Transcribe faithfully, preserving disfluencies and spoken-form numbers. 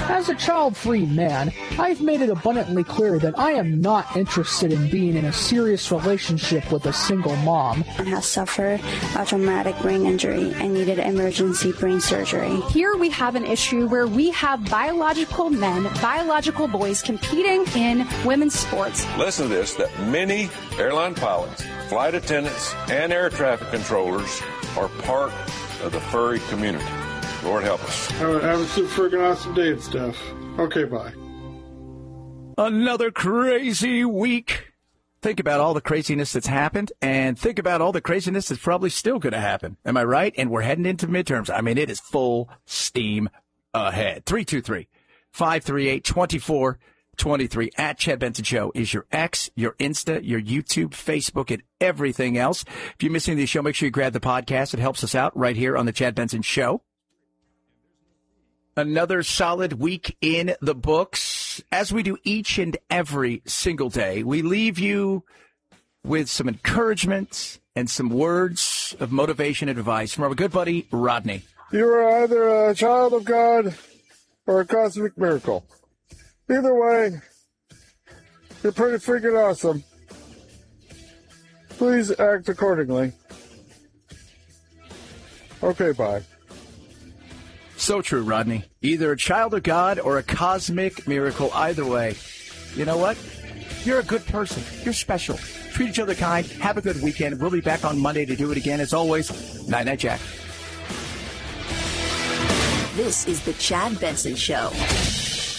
As a child-free man, I've made it abundantly clear that I am not interested in being in a serious relationship with a single mom. Has suffered a traumatic brain injury and needed emergency brain surgery. Here we have an issue where we have biological men, biological boys competing in women's sports. Listen to this, that many airline pilots, flight attendants, and air traffic controllers are part of the furry community. Lord help us. Have a, have a super freaking awesome day and stuff. Okay, bye. Another crazy week. Think about all the craziness that's happened, and think about all the craziness that's probably still going to happen. Am I right? And we're heading into midterms. I mean, it is full steam ahead. three two three, five three eight, two four two three. At Chad Benson Show is your X, your Insta, your YouTube, Facebook, and everything else. If you're missing the show, make sure you grab the podcast. It helps us out right here on the Chad Benson Show. Another solid week in the books. As we do each and every single day, we leave you with some encouragement and some words of motivation and advice from our good buddy, Rodney. You are either a child of God or a cosmic miracle. Either way, you're pretty freaking awesome. Please act accordingly. Okay, bye. So true, Rodney. Either a child of God or a cosmic miracle. Either way, you know what? You're a good person. You're special. Treat each other kind. Have a good weekend. We'll be back on Monday to do it again. As always, Night Night Jack. This is the Chad Benson Show.